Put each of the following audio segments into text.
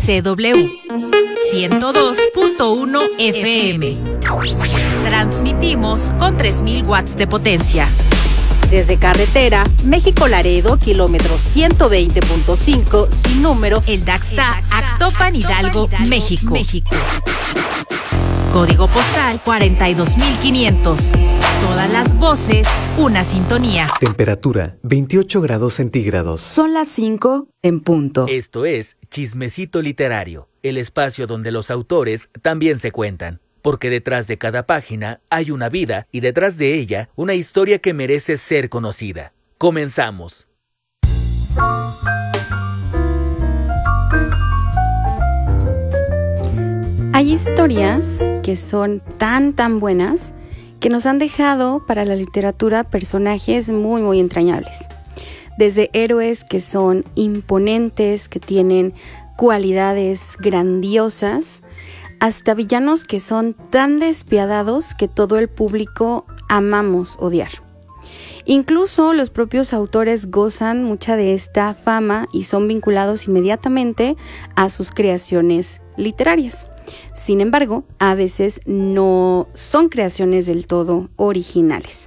XCW 102.1 FM. Transmitimos con 3000 watts de potencia. Desde carretera, México-Laredo, kilómetro 120.5, sin número, El Daxta, Actopan, Hidalgo, México. Código postal 42500. Todas las voces, una sintonía. Temperatura 28 grados centígrados. Son las 5 en punto. Esto es Chismecito Literario, el espacio donde los autores también se cuentan. Porque detrás de cada página hay una vida y detrás de ella una historia que merece ser conocida. Comenzamos. Hay historias que son tan buenas que nos han dejado para la literatura personajes muy entrañables. Desde héroes que son imponentes, que tienen cualidades grandiosas, hasta villanos que son tan despiadados que todo el público amamos odiar. Incluso los propios autores gozan mucha de esta fama y son vinculados inmediatamente a sus creaciones literarias. Sin embargo, a veces no son creaciones del todo originales.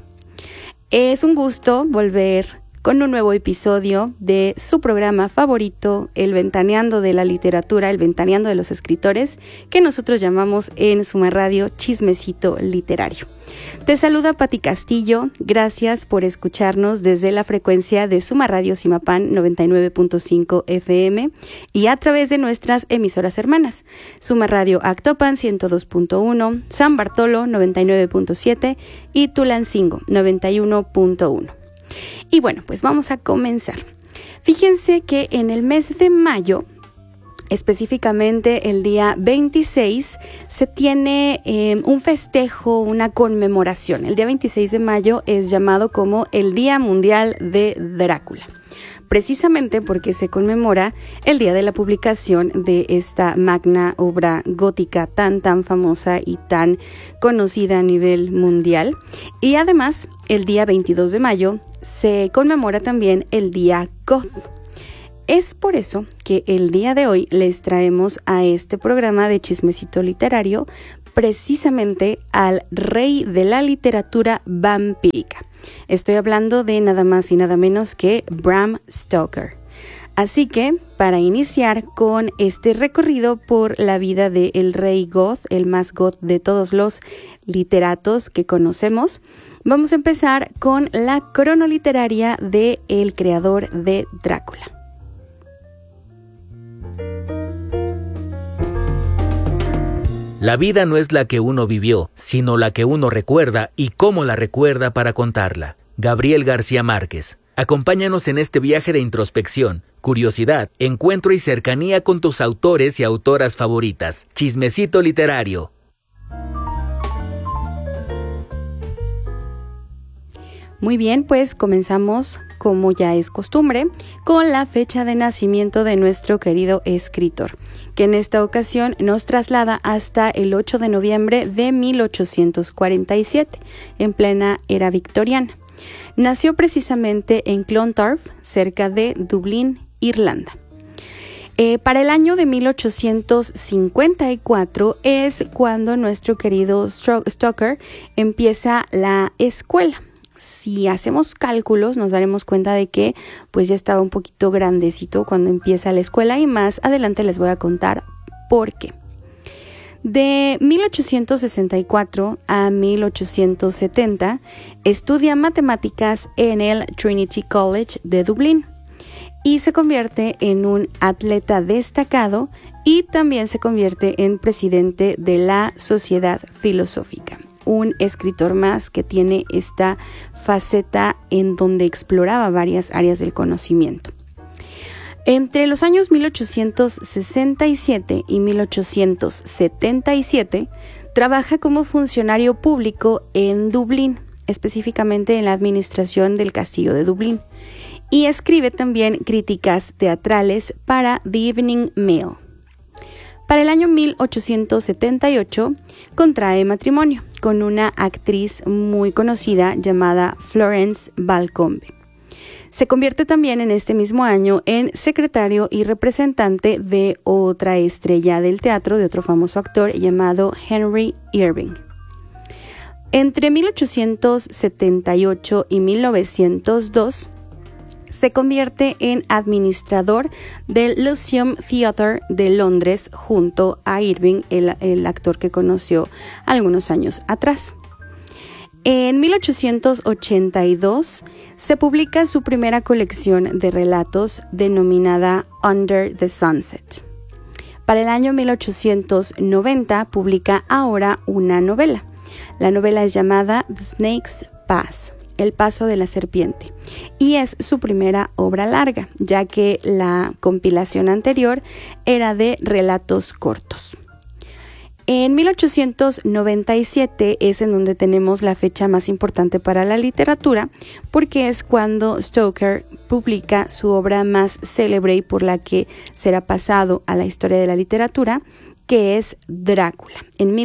Es un gusto volver con un nuevo episodio de su programa favorito, El Ventaneando de la Literatura, El Ventaneando de los Escritores, que nosotros llamamos en Suma Radio Chismecito Literario. Te saluda Pati Castillo, gracias por escucharnos desde la frecuencia de Suma Radio Zimapán 99.5 FM y a través de nuestras emisoras hermanas, Suma Radio Actopan 102.1, San Bartolo 99.7 y Tulancingo 91.1. Y bueno, pues vamos a comenzar. Fíjense que en el mes de mayo, específicamente el día 26, se tiene un festejo, una conmemoración. El día 26 de mayo es llamado como el Día Mundial de Drácula, precisamente porque se conmemora el día de la publicación de esta magna obra gótica tan famosa y tan conocida a nivel mundial. Y además, el día 22 de mayo se conmemora también el Día Goth. Es por eso que el día de hoy les traemos a este programa de Chismecito Literario precisamente al rey de la literatura vampírica. Estoy hablando de nada más y nada menos que Bram Stoker. Así que, para iniciar con este recorrido por la vida del rey goth, el más goth de todos los literatos que conocemos, vamos a empezar con la cronoliteraria de el creador de Drácula. La vida no es la que uno vivió, sino la que uno recuerda y cómo la recuerda para contarla. Gabriel García Márquez. Acompáñanos en este viaje de introspección, curiosidad, encuentro y cercanía con tus autores y autoras favoritas. Chismecito Literario. Muy bien, pues comenzamos, como ya es costumbre, con la fecha de nacimiento de nuestro querido escritor, que en esta ocasión nos traslada hasta el 8 de noviembre de 1847, en plena era victoriana. Nació precisamente en Clontarf, cerca de Dublín, Irlanda. Para el año de 1854 es cuando nuestro querido Stoker empieza la escuela. Si hacemos cálculos nos daremos cuenta de que pues ya estaba un poquito grandecito cuando empieza la escuela y más adelante les voy a contar por qué. De 1864 a 1870 estudia matemáticas en el Trinity College de Dublín y se convierte en un atleta destacado y también se convierte en presidente de la Sociedad Filosófica. Un escritor más que tiene esta faceta en donde exploraba varias áreas del conocimiento. Entre los años 1867 y 1877 trabaja como funcionario público en Dublín, específicamente en la administración del castillo de Dublín, y escribe también críticas teatrales para The Evening Mail. Para el año 1878 contrae matrimonio con una actriz muy conocida llamada Florence Balcombe. Se convierte también en este mismo año en secretario y representante de otra estrella del teatro, de otro famoso actor llamado Henry Irving. Entre 1878 y 1902, se convierte en administrador del Lyceum Theatre de Londres junto a Irving, el actor que conoció algunos años atrás. En 1882 se publica su primera colección de relatos denominada Under the Sunset. Para el año 1890 publica ahora una novela. La novela es llamada The Snake's Pass, El paso de la serpiente, y es su primera obra larga, ya que la compilación anterior era de relatos cortos. En 1897 es en donde tenemos la fecha más importante para la literatura, porque es cuando Stoker publica su obra más célebre y por la que será pasado a la historia de la literatura, que es Drácula, en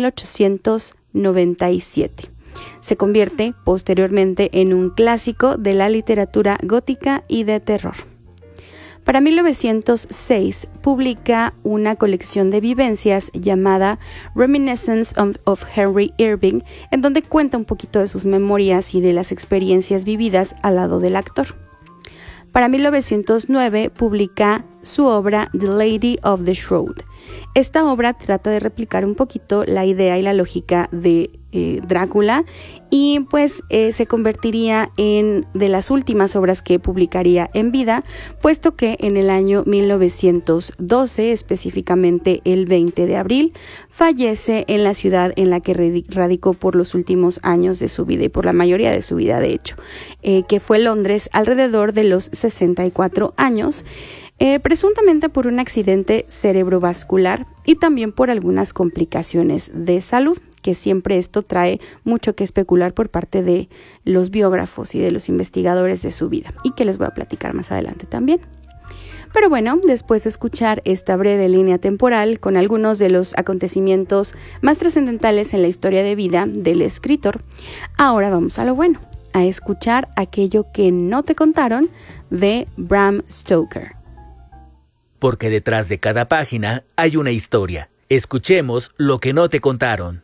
1897. Se convierte posteriormente en un clásico de la literatura gótica y de terror. Para 1906 publica una colección de vivencias llamada Reminiscence of Henry Irving, en donde cuenta un poquito de sus memorias y de las experiencias vividas al lado del actor. Para 1909 publica su obra The Lady of the Shroud. Esta obra trata de replicar un poquito la idea y la lógica de Drácula y pues se convertiría en de las últimas obras que publicaría en vida, puesto que en el año 1912, específicamente el 20 de abril, fallece en la ciudad en la que radicó por los últimos años de su vida y por la mayoría de su vida, de hecho, que fue Londres alrededor de los 64 años, presuntamente por un accidente cerebrovascular y también por algunas complicaciones de salud, que siempre esto trae mucho que especular por parte de los biógrafos y de los investigadores de su vida, y que les voy a platicar más adelante también. Pero bueno, después de escuchar esta breve línea temporal con algunos de los acontecimientos más trascendentales en la historia de vida del escritor, ahora vamos a lo bueno, a escuchar aquello que no te contaron de Bram Stoker. Porque detrás de cada página hay una historia. Escuchemos lo que no te contaron.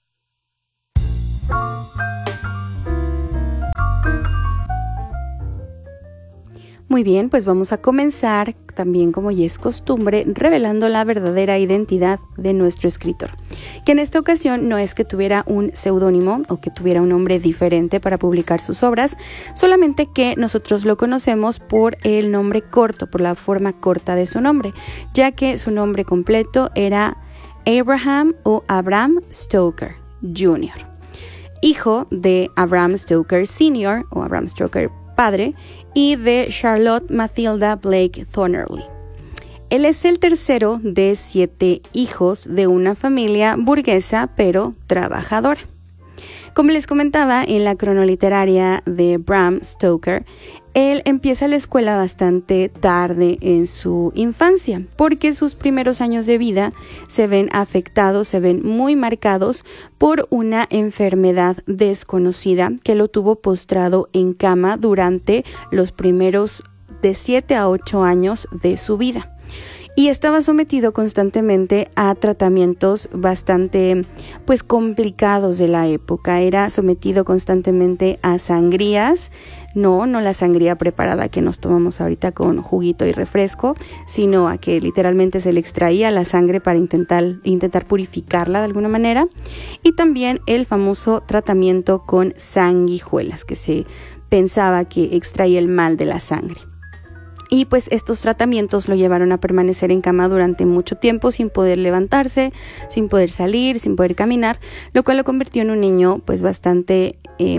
Muy bien, pues vamos a comenzar, también como ya es costumbre, revelando la verdadera identidad de nuestro escritor, que en esta ocasión no es que tuviera un seudónimo o que tuviera un nombre diferente para publicar sus obras, solamente que nosotros lo conocemos por el nombre corto, por la forma corta de su nombre, ya que su nombre completo era Abraham o Abram Stoker Jr., hijo de Abram Stoker Sr. o Abram Stoker padre, y de Charlotte Mathilda Blake Thornley. Él es el tercero de 7 hijos de una familia burguesa pero trabajadora. Como les comentaba en la cronoliteraria de Bram Stoker, él empieza la escuela bastante tarde en su infancia, porque sus primeros años de vida se ven afectados, se ven muy marcados por una enfermedad desconocida que lo tuvo postrado en cama durante los primeros de 7 a 8 años de su vida. Y estaba sometido constantemente a tratamientos bastante complicados de la época. Era sometido constantemente a sangrías, no la sangría preparada que nos tomamos ahorita con juguito y refresco, sino a que literalmente se le extraía la sangre para intentar purificarla de alguna manera. Y también el famoso tratamiento con sanguijuelas, que se pensaba que extraía el mal de la sangre. Y pues estos tratamientos lo llevaron a permanecer en cama durante mucho tiempo sin poder levantarse, sin poder salir, sin poder caminar, lo cual lo convirtió en un niño pues bastante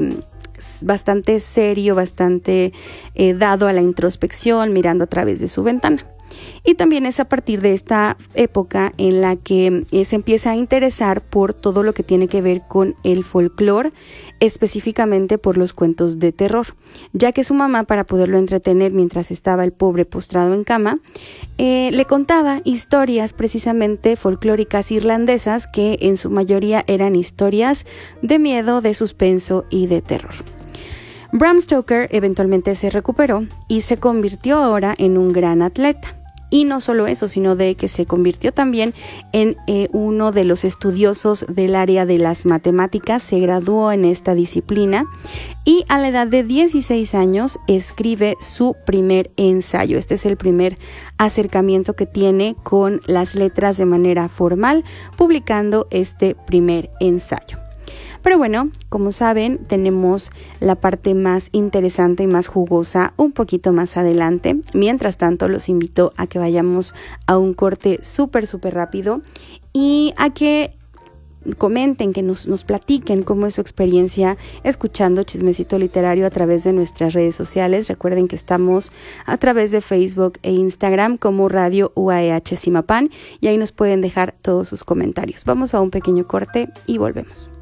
serio, bastante dado a la introspección, mirando a través de su ventana. Y también es a partir de esta época en la que se empieza a interesar por todo lo que tiene que ver con el folclore, específicamente por los cuentos de terror, ya que su mamá, para poderlo entretener mientras estaba el pobre postrado en cama, le contaba historias precisamente folclóricas irlandesas que en su mayoría eran historias de miedo, de suspenso y de terror. Bram Stoker eventualmente se recuperó y se convirtió ahora en un gran atleta. Y no solo eso, sino de que se convirtió también en uno de los estudiosos del área de las matemáticas, se graduó en esta disciplina y a la edad de 16 años escribe su primer ensayo. Este es el primer acercamiento que tiene con las letras de manera formal, publicando este primer ensayo. Pero bueno, como saben, tenemos la parte más interesante y más jugosa un poquito más adelante. Mientras tanto, los invito a que vayamos a un corte súper rápido y a que comenten, que nos platiquen cómo es su experiencia escuchando Chismecito Literario a través de nuestras redes sociales. Recuerden que estamos a través de Facebook e Instagram como Radio UAEH Zimapán y ahí nos pueden dejar todos sus comentarios. Vamos a un pequeño corte y volvemos.